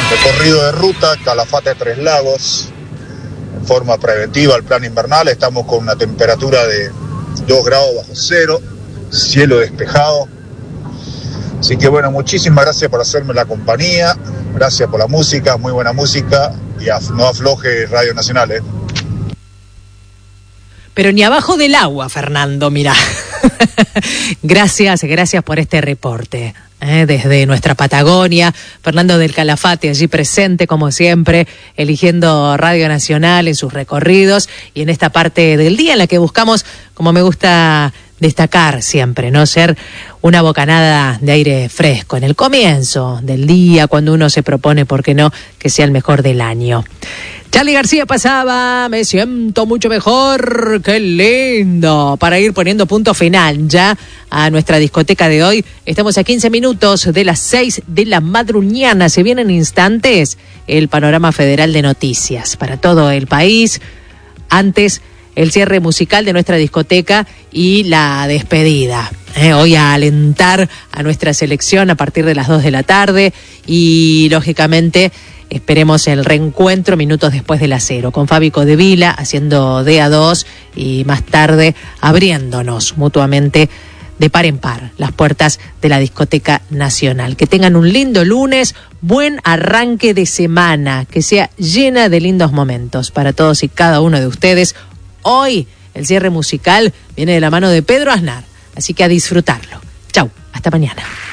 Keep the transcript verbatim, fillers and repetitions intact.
Recorrido de ruta, Calafate Tres Lagos, en forma preventiva al plan invernal. Estamos con una temperatura de dos grados bajo cero, cielo despejado. Así que bueno, muchísimas gracias por hacerme la compañía, gracias por la música, muy buena música, y af- no afloje Radio Nacional, ¿eh? Pero ni abajo del agua, Fernando, mirá. Gracias, gracias por este reporte. Eh, desde nuestra Patagonia, Fernando del Calafate allí presente como siempre, eligiendo Radio Nacional en sus recorridos y en esta parte del día en la que buscamos, como me gusta destacar siempre, ¿no? Ser una bocanada de aire fresco en el comienzo del día, cuando uno se propone, ¿por qué no?, que sea el mejor del año. Charly García pasaba, me siento mucho mejor, qué lindo, para ir poniendo punto final ya a nuestra discoteca de hoy. Estamos a quince minutos de las seis de la madruñana, se vienen instantes el panorama federal de noticias para todo el país. Antes, el cierre musical de nuestra discoteca y la despedida. Eh, hoy a alentar a nuestra selección a partir de las dos de la tarde y, lógicamente, esperemos el reencuentro minutos después de las cero, con Fabi Codevila haciendo D A dos y más tarde abriéndonos mutuamente de par en par las puertas de la Discoteca Nacional. Que tengan un lindo lunes, buen arranque de semana, que sea llena de lindos momentos para todos y cada uno de ustedes. Hoy el cierre musical viene de la mano de Pedro Aznar, así que a disfrutarlo. Chau, hasta mañana.